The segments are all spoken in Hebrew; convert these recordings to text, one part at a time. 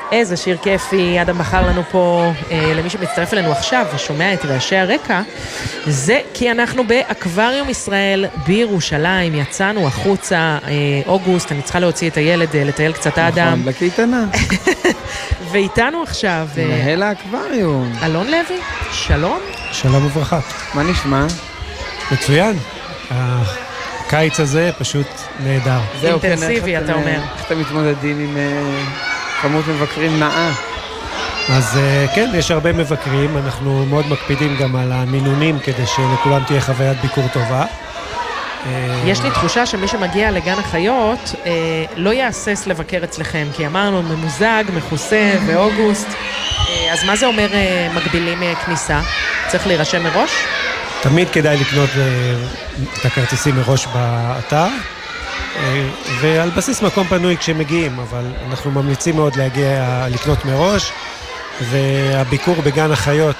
איזה שיר כיפי, אדם בחר לנו פה, למי שמצטרף אלינו עכשיו ושומע את רעשי הרקע, זה כי אנחנו באקווריום ישראל בירושלים, יצאנו החוצה, אוגוסט, אני צריכה להוציא את הילד, לטייל קצת אדם. נכון, לקייטנה. ואיתנו עכשיו... מנהל האקווריום. אלון לוי, שלום. שלום וברכה. מה נשמע? מצוין. הקיץ הזה פשוט נהדר. אינטנסיבי, אתה אומר. איך אתם מתמודדים עם כמות מבקרים נאה? אז כן, יש הרבה מבקרים, אנחנו מאוד מקפידים גם על המינונים כדי שלכולם תהיה חוויית ביקור טובה. יש לי תחושה שמי שמגיע לגן החיות לא יאסס לבקר אצלכם, כי אמרנו ממוזג, מכוסה באוגוסט, אז מה זה אומר מגבילים כניסה? צריך להירשם מראש? תמיד כדאי לקנות את הכרטיסים מראש באתר, ועל בסיס מקום פנוי כשמגיעים, אבל אנחנו ממליצים מאוד לקנות מראש, והביקור בגן החיות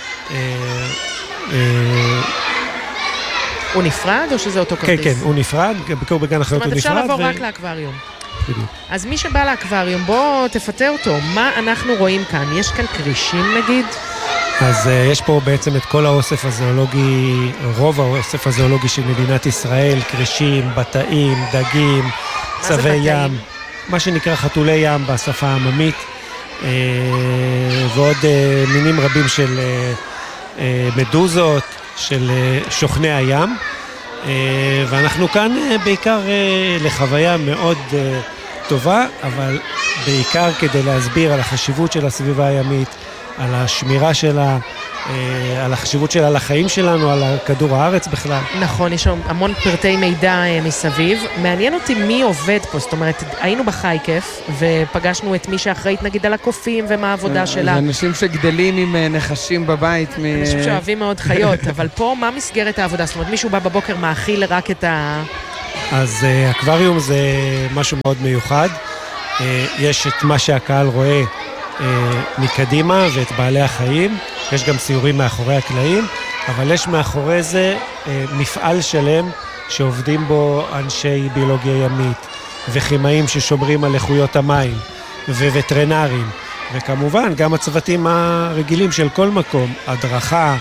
הוא נפרד או שזה אותו כרטיס? כן, כן, הוא נפרד, הביקור בגן החיות הוא נפרד. זאת אומרת, אפשר לבוא רק לאקווריום. בדיוק. אז מי שבא לאקווריום, בוא תפתה אותו. מה אנחנו רואים כאן? יש כאן קרישים נגיד? אז יש פה בעצם את כל האוסף הזואולוגי, רוב האוסף הזואולוגי של מדינת ישראל, קרישים, בטאים, דגים, צבי ים, מה שנקרא חתולי ים בשפה העממית, ועוד מינים רבים של מדוזות, של שוכני הים, ואנחנו כאן בעיקר לחוויה מאוד טובה, אבל בעיקר כדי להסביר על החשיבות של הסביבה הימית, על השמירה שלה, על החשיבות שלה לחיים שלנו, על כדור הארץ בכלל. נכון, יש המון פרטי מידע מסביב. מעניין אותי מי עובד פה, זאת אומרת, היינו בחי כיף, ופגשנו את מי שאחראית נגיד על הקופים ומה העבודה שלה. זה אנשים שגדלים עם נחשים בבית. אנשים שאוהבים מאוד חיות, אבל פה מה מסגרת העבודה? זאת אומרת, מישהו בא בבוקר מאכיל רק את ה... אז אקווריום זה משהו מאוד מיוחד. יש את מה שהקהל רואה מקדימה ואת בעלי החיים, יש גם סיורים מאחורי הקלעים, אבל יש מאחורי זה מפעל שלם שעובדים בו אנשי ביולוגיה ימית וכימאים ששומרים על איכויות המים ווטרינרים, וכמובן גם הצוותים הרגילים של כל מקום, הדרכה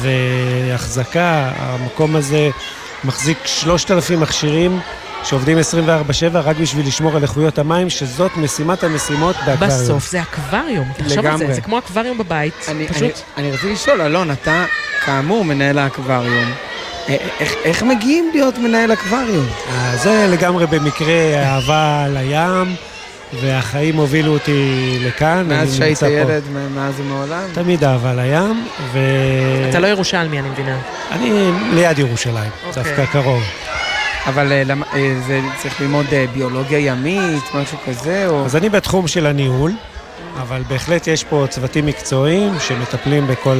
והחזקה. המקום הזה מחזיק 3,000 מכשירים שעובדים 24/7 רק בשביל לשמור על איכויות המים, שזאת משימת המשימות באקווריום. בסוף זה אקווריום, תחשוב על זה, זה כמו אקווריום בבית, פשוט. אני רציתי לשאול, אלון, אתה כאמור מנהל האקווריום, איך מגיעים להיות מנהל אקווריום? זה לגמרי במקרה אהבה לים, והחיים הובילו אותי לכאן. מאז שהיית ילד, מאז ומעולם? תמיד אהבה לים, אתה לא ירושלמי, אני מבינה. אני ליד ירושלים, דווקא קרוב. אבל זה צריך ללמוד ביולוגיה ימית, משהו כזה? אז אני בתחום של הניהול, אבל בהחלט יש פה צוותים מקצועיים שמטפלים בכל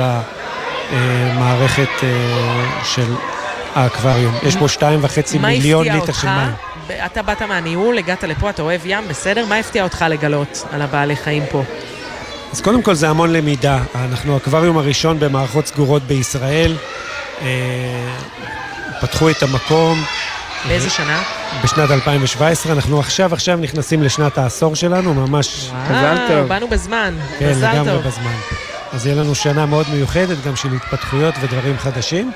המערכת של האקווריום. יש פה 2.5 מיליון ליטר של מים. אתה באת מהניהול, הגעת לפה, אתה אוהב ים, בסדר? מה הפתיע אותך לגלות על הבעלי חיים פה? אז קודם כל זה המון למידה. אנחנו האקווריום הראשון במערכות סגורות בישראל. פתחו את המקום. באיזה שנה? בשנת 2017, אנחנו עכשיו נכנסים לשנת העשור שלנו, ממש... מזל טוב. באנו בזמן. כן, לגמרי בזמן. אז יהיה לנו שנה מאוד מיוחדת, גם של התפתחויות ודברים חדשים.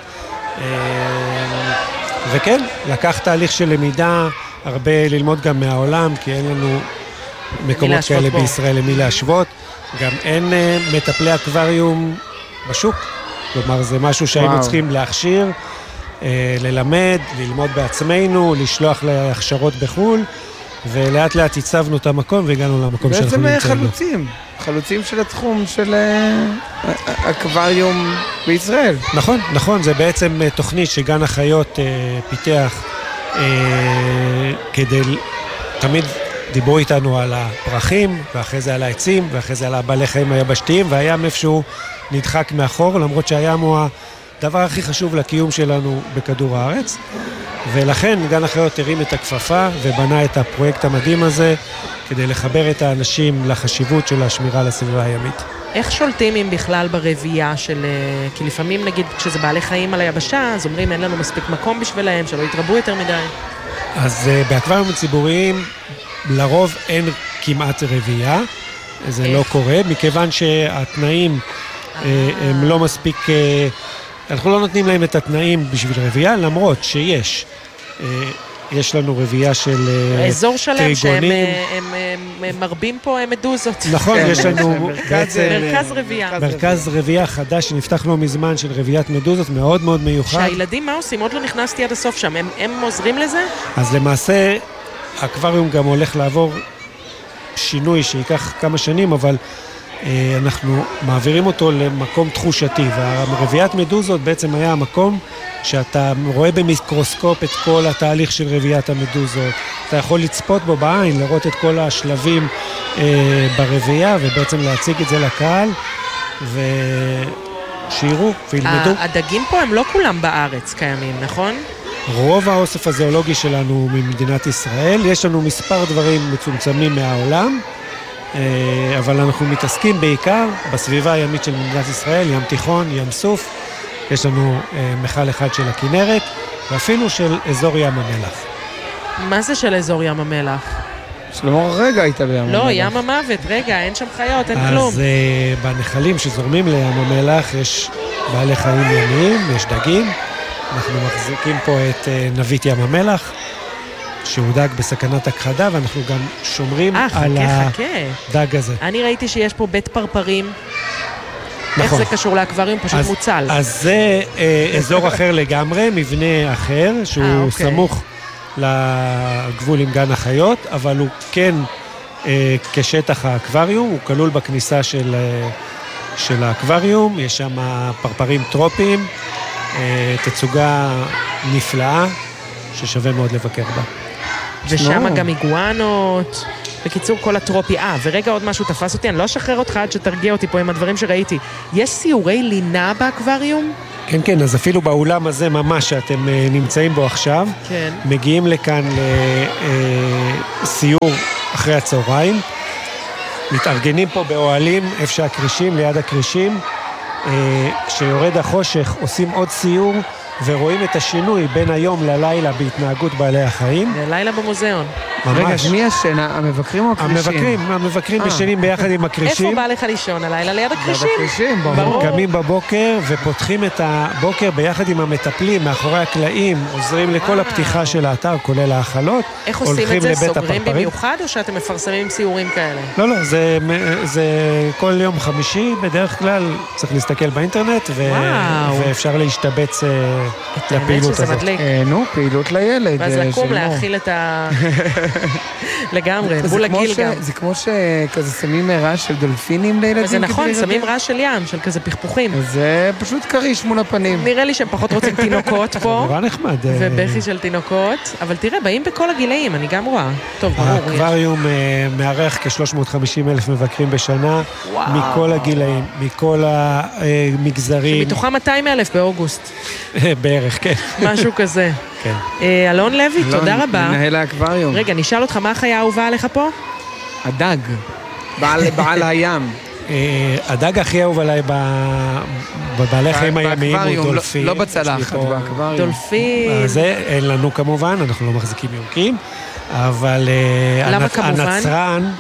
וכן, לקח תהליך של למידה, הרבה ללמוד גם מהעולם, כי אין לנו מקומות כאלה בישראל למי להשוות. גם אין מטפלי אקווריום בשוק. כלומר, זה משהו שהיינו צריכים להכשיר, ללמד, ללמוד בעצמנו, לשלוח להכשרות בחול, ולאט לאט הצבנו את המקום והגענו למקום שאנחנו נמצאים בו. בעצם חלוצים של התחום של אקווריום בישראל. נכון, זה בעצם תוכנית שגן החיות פיתח כדי, תמיד דיברו איתנו על הפרחים, ואחרי זה על העצים, ואחרי זה על הבעלי חיים היבשתיים, והים איפשהו נדחק מאחור, למרות שהים הוא הדבר הכי חשוב לקיום שלנו בכדור הארץ, ולכן גן החיות הרים את הכפפה ובנה את הפרויקט המדהים הזה כדי לחבר את האנשים לחשיבות של השמירה על הסביבה הימית. איך שולטים אם בכלל ברבייה של... כי לפעמים נגיד כשזה בעלי חיים על היבשה, אז אומרים אין לנו מספיק מקום בשבילהם, שלא יתרבו יותר מדי. אז באקווריומים ציבוריים לרוב אין כמעט רבייה, זה לא קורה, מכיוון שהתנאים הם לא מספיק, אנחנו לא נותנים להם את התנאים בשביל רבייה, למרות שיש. יש לנו רבייה של אזור שלם שהם טריגונים. מרבים פה מדוזות. נכון, יש לנו מרכז רבייה. מרכז רבייה חדש שנפתח לא מזמן של רביית מדוזות, מאוד מאוד מיוחד. שהילדים מה עושים? עוד לא נכנסתי עד הסוף שם, הם עוזרים לזה? אז למעשה, האקווריום גם הולך לעבור שינוי שיקח כמה שנים, אבל אנחנו מעבירים אותו למקום תחושתי, והרביית מדוזות בעצם היה המקום שאתה רואה במיקרוסקופ את כל התהליך של רביית המדוזות, אתה יכול לצפות בו בעין, לראות את כל השלבים ברבייה, ובעצם להציג את זה לקהל, ושיראו וילמדו. הדגים פה הם לא כולם בארץ קיימים, נכון? רוב האוסף הזואולוגי שלנו ממדינת ישראל, יש לנו מספר דברים מצומצמים מהעולם, אבל אנחנו מתעסקים בעיקר בסביבה הימית של מדינת ישראל, ים תיכון, ים סוף, יש לנו מחל אחד של הכנרת, ואפילו של אזור ים המלח. מה זה של אזור ים המלח? שלמה רגע היית בים המלח. לא, ים המוות, רגע, אין שם חיות, אין כלום. אז בנחלים שזורמים לים המלח יש בעלי חיים ימיים, יש דגים, אנחנו מחזיקים פה את נבית ים המלח, שהוא דג בסכנת הכחדה, ואנחנו גם שומרים על הדג הזה. אני ראיתי שיש פה בית פרפרים. נכון. איך זה קשור לאקווריום? פשוט מוצל. אז זה אזור אחר לגמרי, מבנה אחר, שהוא סמוך לגבול עם גן החיות, אבל הוא כן כשטח האקווריום, הוא כלול בכניסה של האקווריום, יש שם פרפרים טרופיים, תצוגה נפלאה, ששווה מאוד לבקר בה. ושם גם איגואנות, בקיצור כל הטרופי. ורגע עוד משהו תפס אותי, אני לא אשחרר אותך עד שתרגיע אותי פה עם הדברים שראיתי. יש סיורי לינה באקווריום? כן, כן, אז אפילו באולם הזה ממש שאתם נמצאים בו עכשיו, כן. מגיעים לכאן לסיור אחרי הצהריים, מתארגנים פה באוהלים, איפה שהקרישים, ליד הקרישים, כשיורד החושך עושים עוד סיור, ורואים את השינוי בין היום ללילה בהתנהגות בעלי החיים. לילה במוזיאון. רגע, מי ישנה? המבקרים או הקרישים? המבקרים ישנים ביחד עם הקרישים. איפה בא לך לישון הלילה? ליד הקרישים? ליד הקרישים, ברור. קמים בבוקר ופותחים את הבוקר ביחד עם המטפלים, מאחורי הקלעים, עוזרים לכל הפתיחה של האתר, כולל האכלות. איך עושים את זה? סוגרים במיוחד או שאתם מפרסמים סיורים כאלה? לא, זה כל יום חמישי, בדרך כלל צריך להסתכל באינטרנט, ואפשר להשתבץ לפעילות הזאת. נו, פעילות לילד. ואז לקום להאכיל את ה... לגמרי, בול הגיל גם. זה כמו שכזה שמים רעש של דולפינים לילדים. זה נכון, שמים רעש של ים, של כזה פכפוכים. זה פשוט קריש מול הפנים. נראה לי שהם פחות רוצים תינוקות פה. נורא נחמד. ובכי של תינוקות. אבל תראה, באים בכל הגילאים, אני גם רואה. טוב, ברור. האקווריום מארח כ-350,000 מבקרים בשנה. מכל הגילאים, מכל המגזרים. שמתוכם 200,000 באוגוסט. בערך, כן. משהו כזה. כן. אלון לוי, תודה רבה. מנהל האקווריום. רגע, נשאל אותך, מה החיה האהובה עליך פה? הדג. בעל הים. הדג הכי אהוב עליי בבעלי חיים הימיים הוא דולפין. לא בצלחת, באקווריום. דולפין. זה אין לנו כמובן, אנחנו לא מחזיקים יונקים, אבל הנצרן,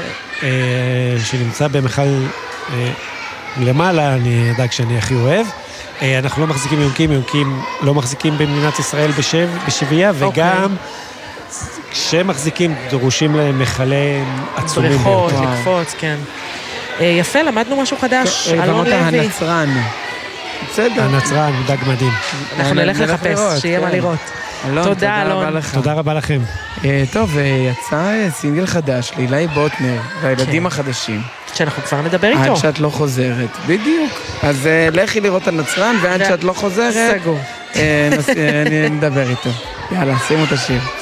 שנמצא במחל למעלה, אני הדג שאני הכי אוהב. אנחנו לא מחזיקים יונקים לא מחזיקים במדינת ישראל בשבייה, וגם כשמחזיקים דרושים להם מחלי עצומים. בריכות, לקפוץ, כן. יפה, למדנו משהו חדש. אלון לוי. הנצרן. בסדר. הנצרן, דג מדהים. אנחנו נלך לחפש, שיהיה מה לראות. תודה, אלון. תודה רבה לכם. טוב, יצא סינגל חדש לילי בוטנר, והילדים החדשים. שאנחנו כבר נדבר איתו. עד שאת לא חוזרת, בדיוק. אז לכי לראות הנצרן, ועד שאת לא חוזרת, סגור. נדבר איתו. יאללה, שימו את השיר.